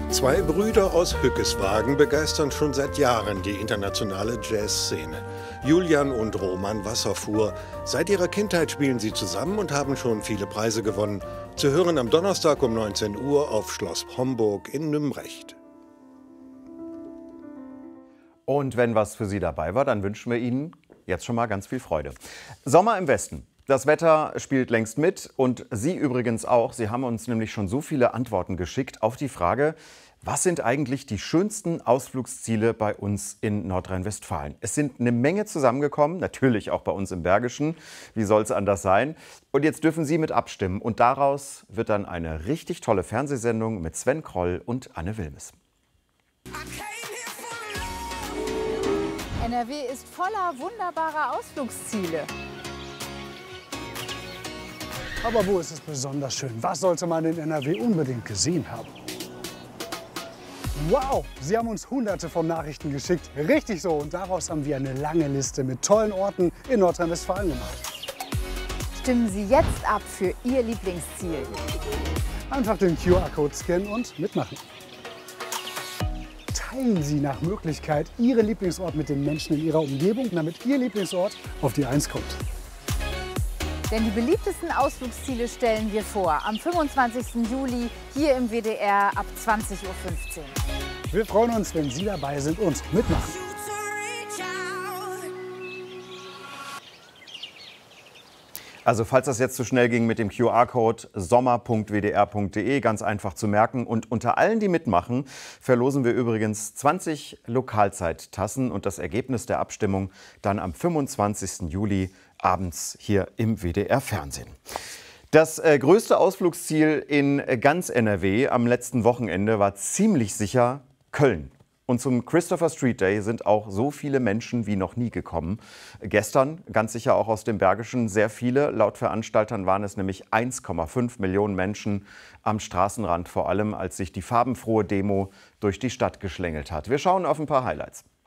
Zwei Brüder aus Hückeswagen begeistern schon seit Jahren die internationale Jazzszene. Julian und Roman Wasserfuhr. Seit ihrer Kindheit spielen sie zusammen und haben schon viele Preise gewonnen. Zu hören am Donnerstag um 19 Uhr auf Schloss Homburg in Nümbrecht. Und wenn was für Sie dabei war, dann wünschen wir Ihnen jetzt schon mal ganz viel Freude. Sommer im Westen. Das Wetter spielt längst mit und Sie übrigens auch. Sie haben uns nämlich schon so viele Antworten geschickt auf die Frage, was sind eigentlich die schönsten Ausflugsziele bei uns in Nordrhein-Westfalen? Es sind eine Menge zusammengekommen, natürlich auch bei uns im Bergischen. Wie soll es anders sein? Und jetzt dürfen Sie mit abstimmen. Und daraus wird dann eine richtig tolle Fernsehsendung mit Sven Kroll und Anne Wilmes. NRW ist voller wunderbarer Ausflugsziele. Aber wo ist es besonders schön? Was sollte man in NRW unbedingt gesehen haben? Wow, Sie haben uns hunderte von Nachrichten geschickt. Richtig so. Und daraus haben wir eine lange Liste mit tollen Orten in Nordrhein-Westfalen gemacht. Stimmen Sie jetzt ab für Ihr Lieblingsziel. Einfach den QR-Code scannen und mitmachen. Teilen Sie nach Möglichkeit Ihren Lieblingsort mit den Menschen in Ihrer Umgebung, damit Ihr Lieblingsort auf die 1 kommt. Denn die beliebtesten Ausflugsziele stellen wir vor. Am 25. Juli hier im WDR ab 20:15 Uhr. Wir freuen uns, wenn Sie dabei sind und mitmachen. Also falls das jetzt zu schnell ging mit dem QR-Code sommer.wdr.de, ganz einfach zu merken. Und unter allen, die mitmachen, verlosen wir übrigens 20 Lokalzeittassen und das Ergebnis der Abstimmung dann am 25. Juli abends hier im WDR-Fernsehen. Das größte Ausflugsziel in ganz NRW am letzten Wochenende war ziemlich sicher Köln. Und zum Christopher Street Day sind auch so viele Menschen wie noch nie gekommen. Gestern ganz sicher auch aus dem Bergischen sehr viele. Laut Veranstaltern waren es nämlich 1,5 Millionen Menschen am Straßenrand, vor allem als sich die farbenfrohe Demo durch die Stadt geschlängelt hat. Wir schauen auf ein paar Highlights.